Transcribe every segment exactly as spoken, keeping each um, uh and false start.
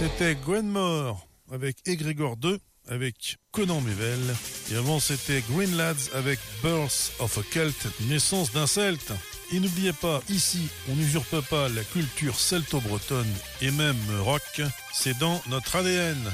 C'était Gwenmore avec Egrégor deux, avec Conan Mével. Et avant, c'était Green Lads avec Birth of a Celt, naissance d'un Celte. Et n'oubliez pas, ici, on n'usurpe pas la culture celto-bretonne et même rock. C'est dans notre A D N.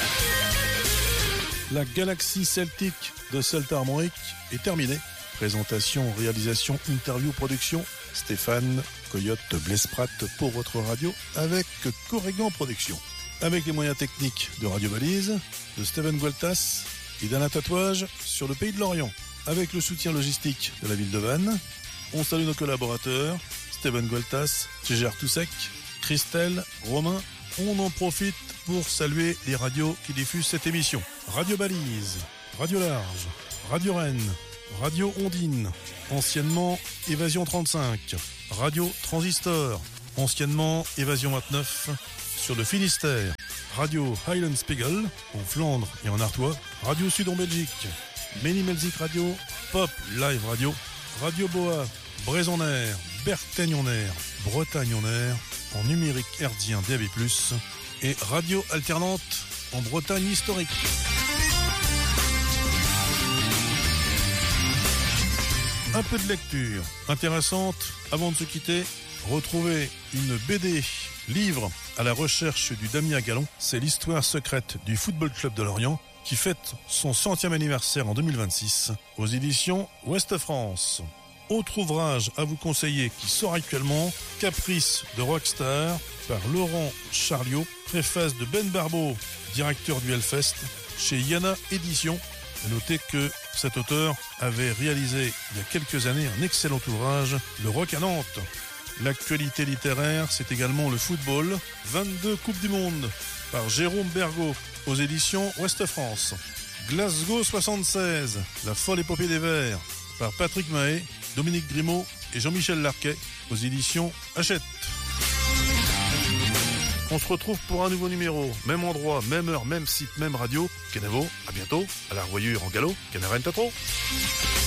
La galaxie celtique de Celte Armorique est terminée. Présentation, réalisation, interview, production. Stéphane Coyote Blesprat pour votre radio avec Corrigan Productions. Avec les moyens techniques de Radio Balise, de Steven Gualtas et d'Alain Tatouage sur le pays de Lorient. Avec le soutien logistique de la ville de Vannes, on salue nos collaborateurs, Steven Gualtas, Gégère Toussec, Christelle, Romain. On en profite pour saluer les radios qui diffusent cette émission. Radio Balise, Radio Large, Radio Rennes, Radio Ondine, anciennement Évasion trente-cinq, Radio Transistor, anciennement Évasion vingt-neuf, sur le Finistère, Radio Highland Spiegel, en Flandre et en Artois, Radio Sud en Belgique, Méni-Melzik Radio, Pop Live Radio, Radio Boa, Bréson-en-Air, Bertaigne-en-Air, Bretagne-en-Air, en numérique herdien D A B plus, et Radio Alternante en Bretagne historique. Un peu de lecture intéressante avant de se quitter. Retrouvez une B D livre à la recherche du Damien Gallon. C'est l'histoire secrète du Football Club de Lorient qui fête son centième anniversaire en deux mille vingt-six aux éditions Ouest France. Autre ouvrage à vous conseiller qui sort actuellement, Caprice de Rockstar par Laurent Charliot, préface de Ben Barbeau, directeur du Hellfest, chez Yana Éditions. À noter que cet auteur avait réalisé il y a quelques années un excellent ouvrage, Le Rock à Nantes. L'actualité littéraire, c'est également le football. vingt-deux Coupes du Monde par Jérôme Bergot aux éditions Ouest France. Glasgow soixante-seize, La folle épopée des Verts par Patrick Mahé, Dominique Grimaud et Jean-Michel Larquet aux éditions Hachette. On se retrouve pour un nouveau numéro, même endroit, même heure, même site, même radio. Kenavo, à bientôt, à la revoyure en galop, Canarène Tatro.